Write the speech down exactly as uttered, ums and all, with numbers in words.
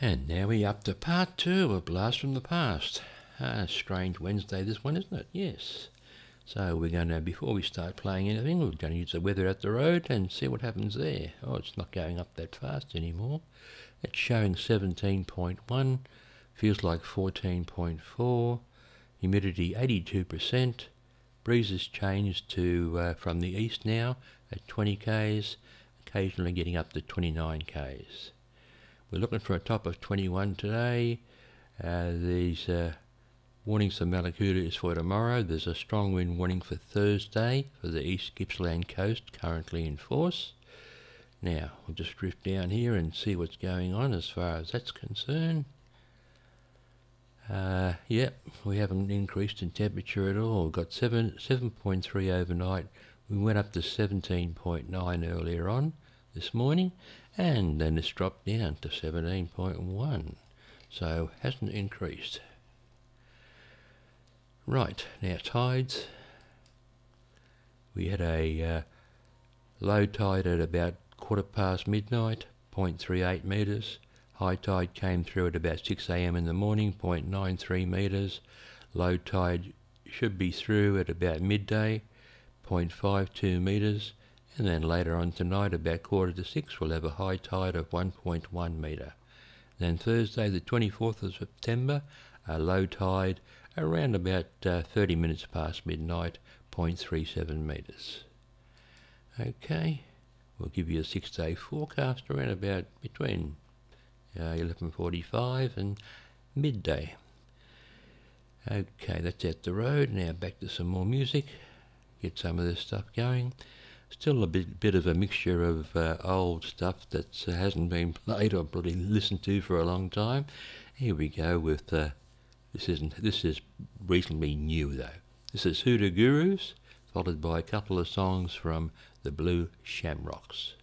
And now we're up to part two of Blast from the Past. Ah, strange Wednesday this one, isn't it? Yes. So we're going to, before we start playing anything, we're going to use the weather at the road and see what happens there. Oh, it's not going up that fast anymore. It's showing seventeen point one, feels like fourteen point four, humidity eighty-two percent, breeze has changed to uh, from the east now at twenty k's, occasionally getting up to twenty-nine k's. We're looking for a top of twenty-one today. Uh, these uh, warnings for Malakuta is for tomorrow. There's a strong wind warning for Thursday for the East Gippsland coast, currently in force. Now, we'll just drift down here and see what's going on as far as that's concerned. Uh, yep, we haven't increased in temperature at all. We've got seven, 7.3 overnight. We went up to seventeen point nine earlier on this morning, and then it's dropped down to seventeen point one. So, hasn't increased. Right, now tides. We had a uh, low tide at about quarter past midnight, zero point three eight metres. High tide came through at about six a.m. in the morning, zero point nine three metres. Low tide should be through at about midday, zero point five two metres. And then later on tonight, about quarter to six, we'll have a high tide of one point one metre. Then Thursday, the twenty-fourth of September, a low tide around about uh, thirty minutes past midnight, zero point three seven metres. Okay, we'll give you a six-day forecast around about between uh, eleven forty-five and midday. Okay, that's at the road. Now back to some more music. Get some of this stuff going. Still a bit, bit of a mixture of uh, old stuff that uh, hasn't been played or probably listened to for a long time. Here we go with uh, this isn't this is reasonably new though. This is Hoodoo Gurus, followed by a couple of songs from the Blue Shamrocks.